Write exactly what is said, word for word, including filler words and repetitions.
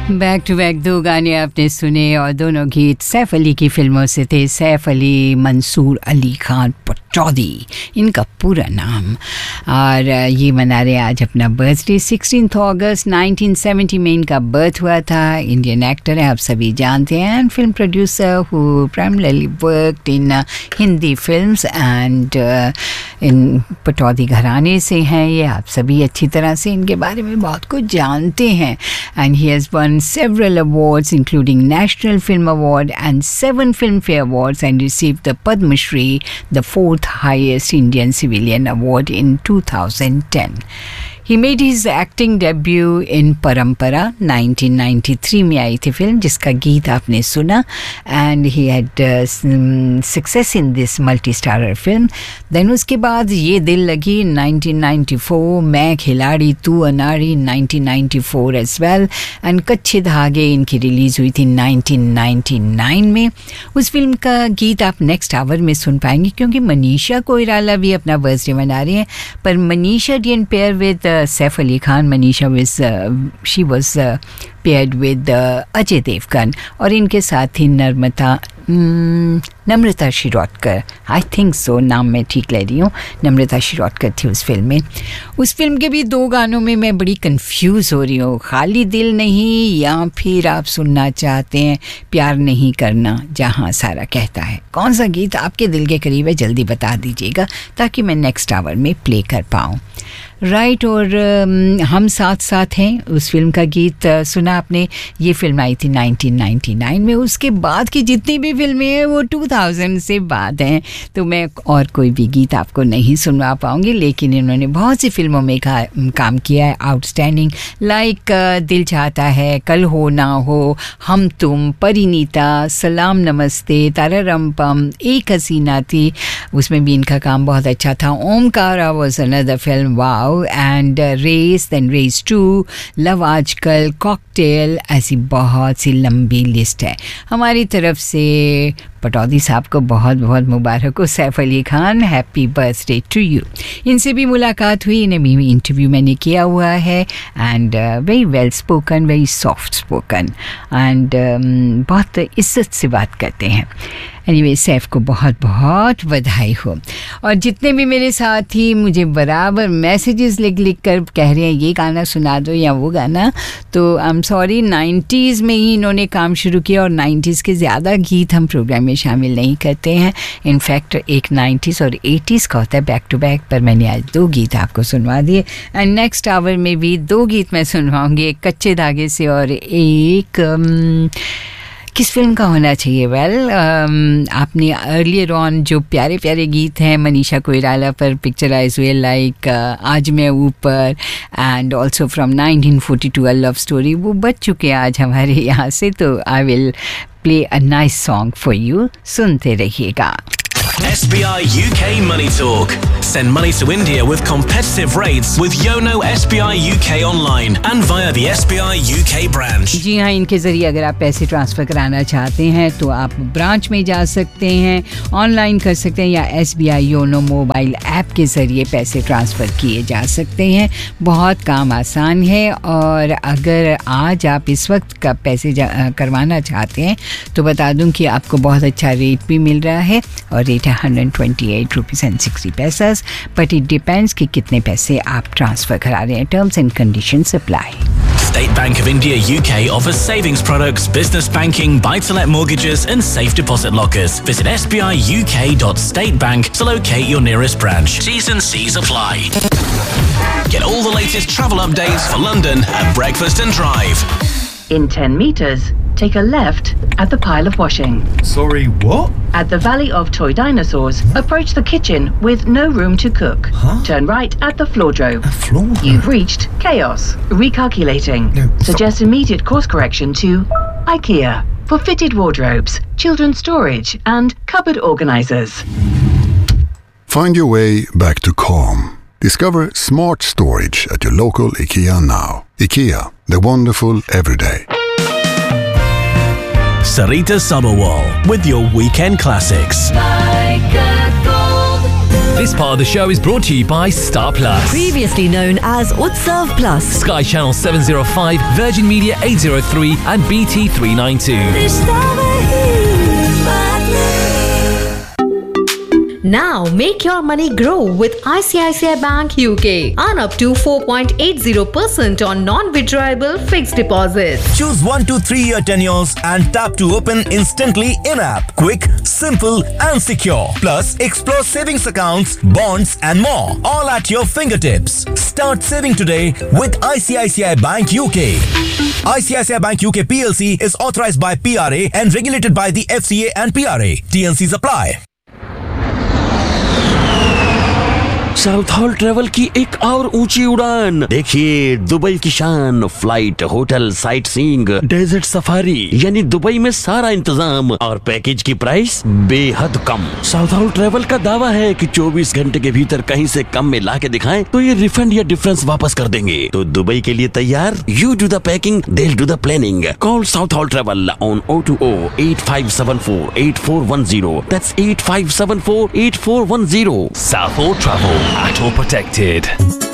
Back to back दो गाने आपने सुने और दोनों गीत सैफ अली की फिल्मों से थे। सैफ अली मंसूर अली खान पटौदी इनका पूरा नाम, और ये मना रहे आज अपना बर्थडे। सिक्सटीन अगस्त नाइनटीन सेवेंटी में इनका बर्थ हुआ था। इंडियन एक्टर है, आप सभी जानते हैं, and film producer who primarily worked in Hindi films and in Pataudi घराने से हैं ये, आप सभी अच्छी तरह से इनके बारे में बहुत कुछ जानते हैं। And he has one several awards including National Film Award and seven Filmfare Awards, and received the Padma Shri, the fourth highest Indian civilian award in two thousand ten. He made his acting debut in Parampara nineteen ninety three में आई थी film, जिसका गीत आपने सुना, and he had uh, success in this multi-starrer film. Then उसके बाद ये दिल लगी नाइनटीन नाइंटी फोर, मैं खिलाड़ी तू अनाड़ी nineteen ninety four as well, and कच्चे धागे इनकी रिलीज़ हुई थी नाइनटीन नाइंटी नाइन में। उस फिल्म का गीत आप नेक्स्ट आवर में सुन पाएंगे, क्योंकि मनीषा कोइराला भी अपना बर्थडे मना रही हैं, पर Manisha didn't pair with Saif Ali Khan. Manisha was uh, she was uh, paired with uh, Ajay Devgan, और इनके साथ ही नर्मता नम्रता शिरोडकर, आई थिंक सो, नाम मैं ठीक ले रही हूँ, नम्रता शिरोडकर थी उस फिल्म में। उस फिल्म के भी दो गानों में मैं बड़ी कंफ्यूज हो रही हूँ, खाली दिल नहीं या फिर आप सुनना चाहते हैं प्यार नहीं करना जहाँ सारा कहता है। कौन सा गीत आपके दिल के करीब है जल्दी बता दीजिएगा, ताकि मैं नेक्स्ट आवर में प्ले कर पाऊँ। राइट right, और um, हम साथ साथ हैं, उस फिल्म का गीत uh, सुना आपने। ये फिल्म आई थी नाइनटीन नाइंटी नाइन में। उसके बाद की जितनी भी फिल्में हैं वो टू थाउज़ेंड से बाद हैं, तो मैं और कोई भी गीत आपको नहीं सुनवा पाऊँगी, लेकिन इन्होंने बहुत सी फिल्मों में का, काम किया है आउटस्टैंडिंग, लाइक uh, दिल चाहता है, कल हो ना हो, हम तुम, परिणीता, सलाम नमस्ते, तारारंपम, एक हसीना थी, उसमें भी इनका काम बहुत अच्छा था। Omkara was another film, wow, and race, then raise to, love आजकल, कॉकटेल, ऐसी बहुत सी लंबी लिस्ट है। हमारी तरफ से पटौदी साहब को बहुत बहुत मुबारक हो। Saif Ali Khan, happy birthday to you. इनसे भी मुलाकात हुई, इन्हें भी इंटरव्यू मैंने किया हुआ है, and very well spoken, very soft spoken, and बहुत इज्जत से बात करते हैं। एनीवे, सैफ को बहुत बहुत बधाई हो। और जितने भी मेरे साथी मुझे बराबर मैसेजेस लिख लिख कर कह रहे हैं ये गाना सुना दो या वो गाना, तो आई एम सॉरी, नाइन्टीज़ में ही इन्होंने काम शुरू किया, और नाइन्टीज़ के ज़्यादा गीत हम प्रोग्राम में शामिल नहीं करते हैं। इनफैक्ट एक नाइन्टीज़ और एटीज़ का होता है बैक टू बैक, पर मैंने आज दो गीत आपको सुनवा दिए, एंड नेक्स्ट आवर में भी दो गीत मैं सुनवाऊँगी, एक कच्चे धागे से और एक um, किस फिल्म का होना चाहिए। वेल well, um, आपने अर्लियर ऑन जो प्यारे प्यारे गीत हैं मनीषा कोइराला पर पिक्चराइज हुए, लाइक uh, आज मैं ऊपर, and also from nineteen forty to a love story, वो बच चुके हैं आज हमारे यहाँ से, तो I will play a nice song for you, सुनते रहिएगा। S B I U K Money Talk. Send money to India with competitive rates with Yono S B I U K online and via the S B I U K branch. जी हाँ, इनके ज़रिए अगर आप पैसे transfer कराना चाहते हैं तो आप ब्रांच में जा सकते हैं, ऑनलाइन कर सकते हैं, या S B I YONO mobile app के ज़रिए पैसे ट्रांसफ़र किए जा सकते हैं। बहुत काम आसान है, और अगर आज आप इस वक्त का पैसे करवाना चाहते हैं तो बता दूं कि आपको बहुत अच्छा रेट भी मिल रहा है, और रेट है hundred twenty eight rupees and sixty पैसास, but it depends कि कितने पैसे आप ट्रांसफ़र करा रहे हैं। Terms and conditions apply. State Bank of India U K offers savings products, business banking, buy-to-let mortgages and safe deposit lockers. Visit s b i u k dot state bank to locate your nearest branch. T's and C's apply. Get all the latest travel updates for London at Breakfast and Drive. In ten meters, take a left at the pile of washing. Sorry, what? At the Valley of Toy Dinosaurs, approach the kitchen with no room to cook. Huh? Turn right at the floor drove. A floor drove? You've reached Chaos. Recalculating. No, Suggest immediate course correction to IKEA for fitted wardrobes, children's storage and cupboard organizers. Find your way back to calm. Discover smart storage at your local IKEA now. IKEA, the wonderful everyday. Sarita Sabharwal with your weekend classics. Like a gold This part of the show is brought to you by Star Plus. Previously known as Utsav Plus. Sky Channel seven oh five, Virgin Media eight oh three and B T three ninety-two. Now make your money grow with I C I C I Bank U K. Earn up to four point eight zero percent on non-withdrawable fixed deposits. Choose one to three year tenures and tap to open instantly in-app. Quick, simple and secure. Plus, explore savings accounts, bonds and more. All at your fingertips. Start saving today with I C I C I Bank U K. I C I C I Bank U K P L C is authorized by P R A and regulated by the F C A and P R A. T N Cs apply. South hall travel की एक और ऊंची उड़ान। देखिए Dubai की शान, flight, hotel, sight seeing, desert safari, यानी Dubai में सारा इंतजाम और पैकेज की प्राइस बेहद कम। साउथ हॉल ट्रेवल का दावा है कि चौबीस घंटे के भीतर कहीं से कम में ला के दिखाएं तो ये रिफंड या डिफरेंस वापस कर देंगे। तो दुबई के लिए तैयार? You do the packing, they will do the planning. Call south hall travel on O two O eight five seven four eight four one zero. That's eight five seven four eight four one zero. South Hall Travel, at all protected.